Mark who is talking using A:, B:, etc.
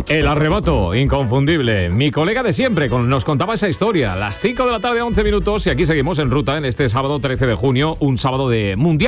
A: El arrebato, inconfundible. Mi colega de siempre nos contaba esa historia. Las 5 de la tarde, 11 minutos, y aquí seguimos en ruta en este sábado 13 de junio, un sábado de Mundial.